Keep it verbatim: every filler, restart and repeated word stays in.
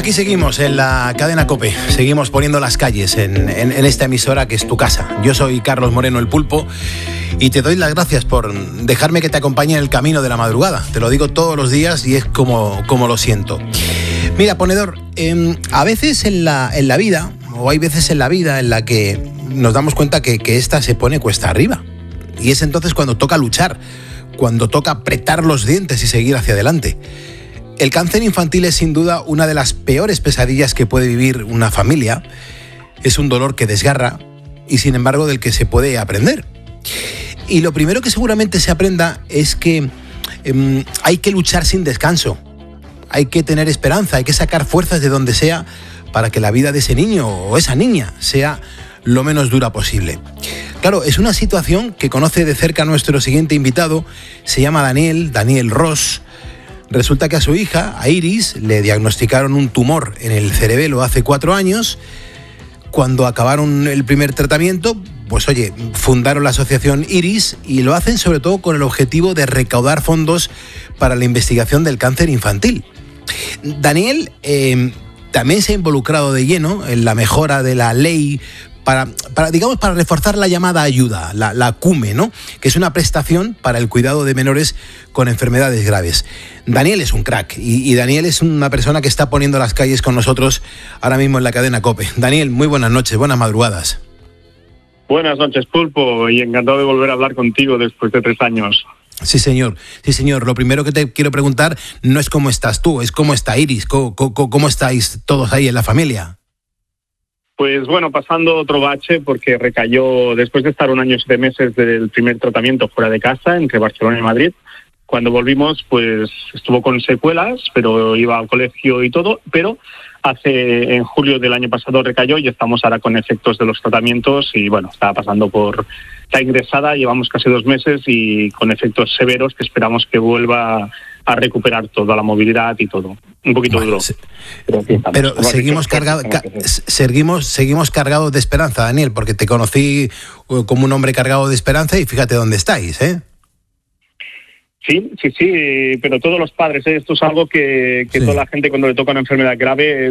Aquí seguimos en la cadena COPE, seguimos poniendo las calles en, en, en esta emisora que es tu casa. Yo soy Carlos Moreno, el Pulpo, y te doy las gracias por dejarme que te acompañe en el camino de la madrugada. Te lo digo todos los días y es como, como lo siento. Mira, ponedor, eh, a veces en la, en la vida, o hay veces en la vida en la que nos damos cuenta que, que esta se pone cuesta arriba. Y es entonces cuando toca luchar, cuando toca apretar los dientes y seguir hacia adelante. El cáncer infantil es sin duda una de las peores pesadillas que puede vivir una familia. Es un dolor que desgarra y sin embargo del que se puede aprender. Y lo primero que seguramente se aprenda es que eh, hay que luchar sin descanso. Hay que tener esperanza, hay que sacar fuerzas de donde sea para que la vida de ese niño o esa niña sea lo menos dura posible. Claro, es una situación que conoce de cerca nuestro siguiente invitado. Se llama Daniel, Daniel Ros. Resulta que a su hija, a Iris, le diagnosticaron un tumor en el cerebelo hace cuatro años. Cuando acabaron el primer tratamiento, pues oye, fundaron la asociación Iris y lo hacen sobre todo con el objetivo de recaudar fondos para la investigación del cáncer infantil. Daniel eh, también se ha involucrado de lleno en la mejora de la ley Para, para, digamos, para reforzar la llamada ayuda, la, la CUME, ¿no? Que es una prestación para el cuidado de menores con enfermedades graves. Daniel es un crack y, y Daniel es una persona que está poniendo las calles con nosotros ahora mismo en la cadena COPE. Daniel, muy buenas noches, buenas madrugadas. Buenas noches, Pulpo, y encantado de volver a hablar contigo después de tres años. Sí, señor, sí, señor. Lo primero que te quiero preguntar no es cómo estás tú, es cómo está Iris, cómo, cómo, cómo estáis todos ahí en la familia. Pues bueno, pasando otro bache porque recayó después de estar un año y siete meses del primer tratamiento fuera de casa, entre Barcelona y Madrid. Cuando volvimos, pues estuvo con secuelas, pero iba al colegio y todo, pero hace en julio del año pasado recayó y estamos ahora con efectos de los tratamientos y bueno, estaba pasando por la ingresada, llevamos casi dos meses y con efectos severos que esperamos que vuelva a recuperar toda la movilidad y todo. Un poquito bueno, duro. Sí. Pero, pero seguimos cargados ca- seguimos, seguimos cargados de esperanza, Daniel, porque te conocí como un hombre cargado de esperanza y fíjate dónde estáis, ¿eh? Sí, sí, sí, pero todos los padres, ¿eh? Esto es algo que, que sí. Toda la gente cuando le toca una enfermedad grave